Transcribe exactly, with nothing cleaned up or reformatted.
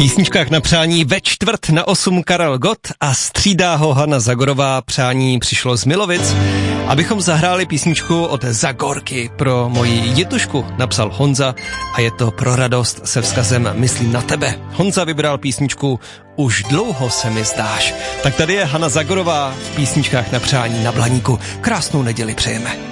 Písničkách na přání ve čtvrt na osm Karel Gott a střídá ho Hana Zagorová. Přání přišlo z Milovic, abychom zahráli písničku od Zagorky pro moji Jitušku, napsal Honza, a je to pro radost se vzkazem Myslím na tebe. Honza vybral písničku Už dlouho se mi zdáš. Tak tady je Hana Zagorová v Písničkách na přání na Blaníku. Krásnou neděli přejeme.